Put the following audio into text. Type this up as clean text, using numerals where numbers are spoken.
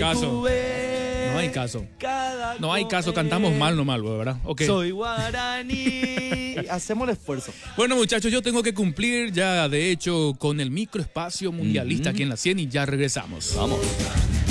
caso. No hay caso. No hay caso, cantamos mal nomás, ¿verdad? Okay. Soy guaraní. Hacemos el esfuerzo. Bueno, muchachos, yo tengo que cumplir ya, de hecho, con el microespacio mundialista aquí en la 100 y ya regresamos. Vamos.